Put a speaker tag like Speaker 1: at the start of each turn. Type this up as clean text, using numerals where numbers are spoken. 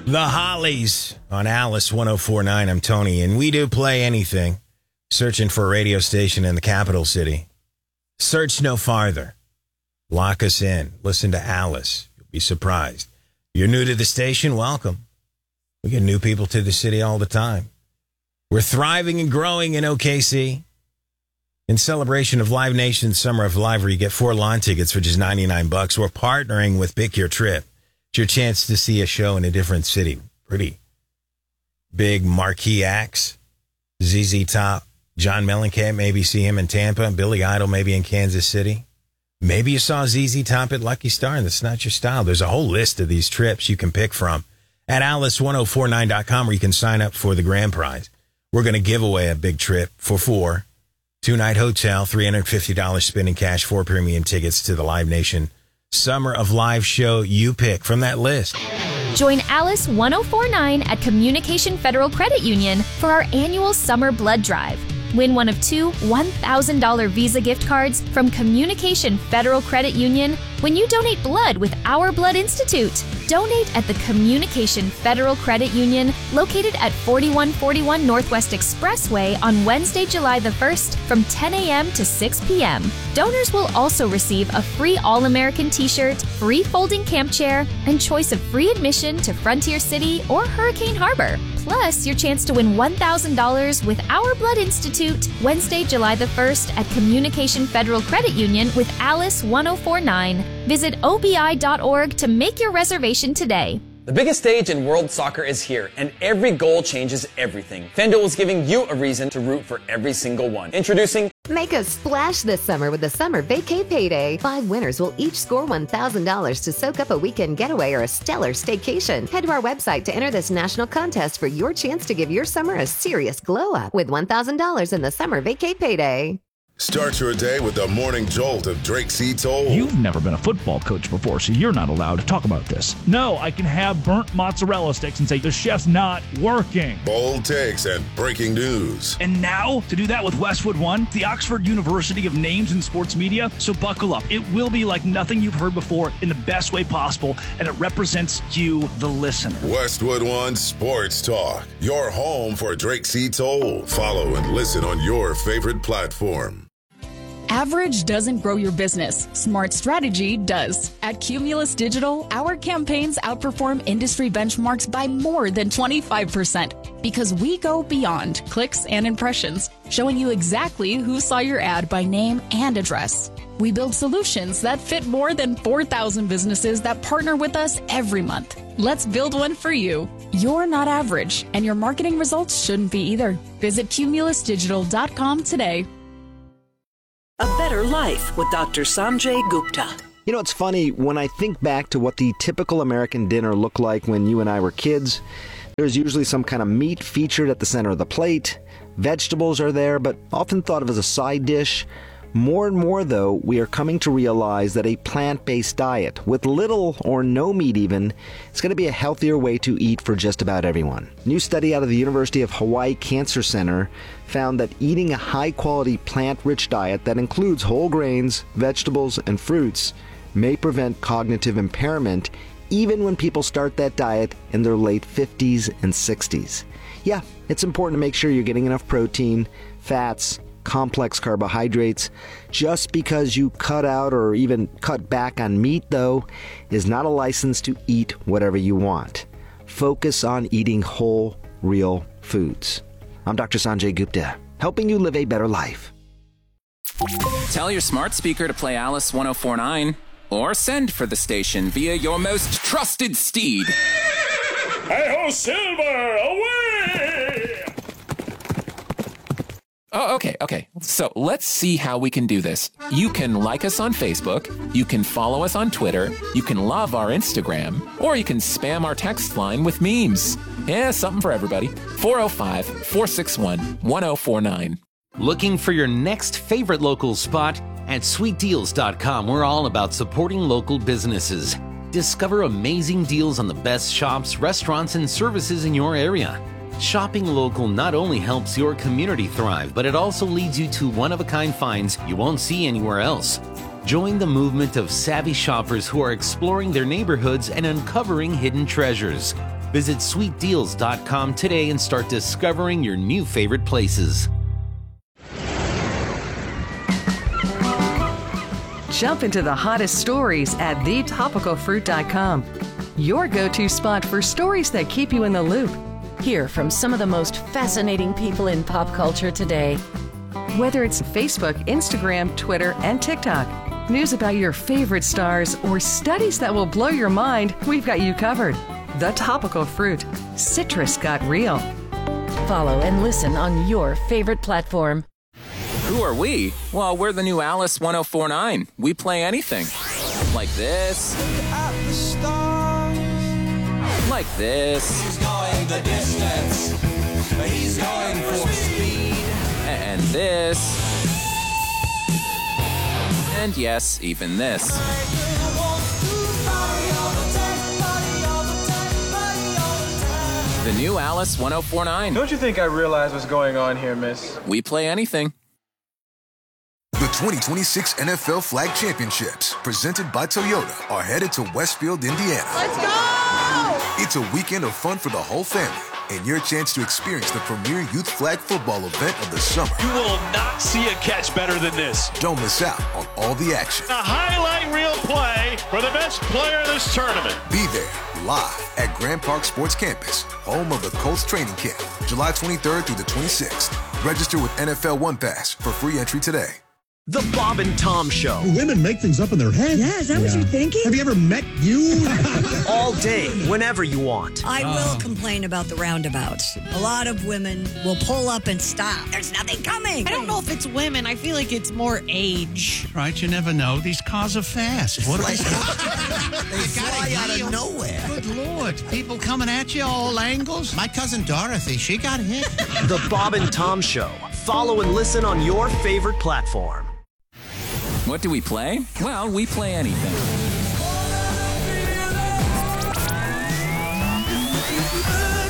Speaker 1: The Hollies on Alice 104.9. I'm Tony, and we do play anything. Searching for a radio station in the capital city. Search no farther. Lock us in. Listen to Alice. You'll be surprised. You're new to the station? Welcome. We get new people to the city all the time. We're thriving and growing in OKC. In celebration of Live Nation's Summer of Live, where you get 4 lawn tickets for just $99, we're partnering with Pick Your Trip. It's your chance to see a show in a different city. Pretty big marquee acts. ZZ Top, John Mellencamp, maybe see him in Tampa. Billy Idol, maybe in Kansas City. Maybe you saw ZZ Top at Lucky Star, and that's not your style. There's a whole list of these trips you can pick from at alice1049.com, where you can sign up for the grand prize. We're going to give away a big trip for 4. 2-night hotel, $350 spending cash, 4 premium tickets to the Live Nation Summer of Live show you pick from that list.
Speaker 2: Join Alice 1049 at Communication Federal Credit Union for our annual Summer Blood Drive. Win one of 2 $1,000 Visa gift cards from Communication Federal Credit Union when you donate blood with Our Blood Institute. Donate at the Communication Federal Credit Union, located at 4141 Northwest Expressway on Wednesday, July the 1st from 10 a.m. to 6 p.m. Donors will also receive a free All-American t-shirt, free folding camp chair, and choice of free admission to Frontier City or Hurricane Harbor. Plus, your chance to win $1,000 with Our Blood Institute, Wednesday, July the 1st at Communication Federal Credit Union with Alice 1049. Visit obi.org to make your reservation today.
Speaker 3: The biggest stage in world soccer is here, and every goal changes everything. FanDuel is giving you a reason to root for every single one. Introducing...
Speaker 4: Make a splash this summer with the Summer Vacay Payday. 5 winners will each score $1,000 to soak up a weekend getaway or a stellar staycation. Head to our website to enter this national contest for your chance to give your summer a serious glow-up with $1,000 in the Summer Vacay Payday.
Speaker 5: Start your day with the morning jolt of Drake C. Toll.
Speaker 6: You've never been a football coach before, so you're not allowed to talk about this. No, I can have burnt mozzarella sticks and say the chef's not working.
Speaker 5: Bold takes and breaking news.
Speaker 6: And now, to do that with Westwood One, the Oxford University of names in sports media. So buckle up. It will be like nothing you've heard before in the best way possible, and it represents you, the listener.
Speaker 5: Westwood One Sports Talk. Your home for Drake C. Toll. Follow and listen on your favorite platform.
Speaker 7: Average doesn't grow your business. Smart strategy does. At Cumulus Digital, our campaigns outperform industry benchmarks by more than 25% because we go beyond clicks and impressions, showing you exactly who saw your ad by name and address. We build solutions that fit more than 4,000 businesses that partner with us every month. Let's build one for you. You're not average, and your marketing results shouldn't be either. Visit cumulusdigital.com today.
Speaker 8: A Better Life with Dr. Sanjay Gupta.
Speaker 9: You know, it's funny, when I think back to what the typical American dinner looked like when you and I were kids, there's usually some kind of meat featured at the center of the plate. Vegetables are there, but often thought of as a side dish. More and more, though, we are coming to realize that a plant-based diet, with little or no meat even, is going to be a healthier way to eat for just about everyone. A new study out of the University of Hawaii Cancer Center found that eating a high-quality plant-rich diet that includes whole grains, vegetables, and fruits may prevent cognitive impairment even when people start that diet in their late 50s and 60s. Yeah, it's important to make sure you're getting enough protein, fats, complex carbohydrates. Just because you cut out or even cut back on meat, though, is not a license to eat whatever you want. Focus on eating whole, real foods. I'm Dr. Sanjay Gupta, helping you live a better life.
Speaker 10: Tell your smart speaker to play Alice 104.9 or send for the station via your most trusted steed.
Speaker 11: Hey-ho, Silver, away!
Speaker 10: Oh, okay. So let's see how we can do this. You can like us on Facebook, you can follow us on Twitter, you can love our Instagram, or you can spam our text line with memes. Yeah, something for everybody. 405-461-1049.
Speaker 12: Looking for your next favorite local spot? At sweetdeals.com, we're all about supporting local businesses. Discover amazing deals on the best shops, restaurants, and services in your area. Shopping local not only helps your community thrive, but it also leads you to one-of-a-kind finds you won't see anywhere else. Join the movement of savvy shoppers who are exploring their neighborhoods and uncovering hidden treasures. Visit sweetdeals.com today and start discovering your new favorite places.
Speaker 13: Jump into the hottest stories at thetopicalfruit.com. Your go-to spot for stories that keep you in the loop. Hear from some of the most fascinating people in pop culture today. Whether it's Facebook, Instagram, Twitter, and TikTok, news about your favorite stars, or studies that will blow your mind, we've got you covered. The Topical Fruit. Citrus got real. Follow and listen on your favorite platform.
Speaker 10: Who are we? Well, we're the new Alice 1049. We play anything. Like this. Like this.
Speaker 14: He's going the distance. He's going for speed.
Speaker 10: And this. And yes, even this. The new Alice 1049.
Speaker 15: Don't you think I realize what's going on here, miss?
Speaker 10: We play anything.
Speaker 16: The 2026 NFL Flag Championships, presented by Toyota, are headed to Westfield, Indiana.
Speaker 14: Let's go!
Speaker 16: It's a weekend of fun for the whole family and your chance to experience the premier youth flag football event of the summer.
Speaker 11: You will not see a catch better than this.
Speaker 16: Don't miss out on all the action.
Speaker 11: A highlight reel play for the best player in this tournament.
Speaker 16: Be there live at Grand Park Sports Campus, home of the Colts training camp, July 23rd through the 26th. Register with NFL One Pass for free entry today.
Speaker 17: The Bob and Tom Show.
Speaker 18: Women make things up in their head.
Speaker 19: Yeah, is that what you're thinking?
Speaker 18: Have you ever met you?
Speaker 17: All day, whenever you want.
Speaker 19: I will complain about the roundabouts. A lot of women will pull up and stop. There's nothing coming.
Speaker 20: I don't know if it's women. I feel like it's more age.
Speaker 21: Right, you never know. These cars are fast. What are they?
Speaker 22: They fly out of nowhere.
Speaker 21: Good Lord. People coming at you all angles. My cousin Dorothy, she got hit.
Speaker 17: The Bob and Tom Show. Follow and listen on your favorite platform.
Speaker 10: What do we play? Well, we play anything.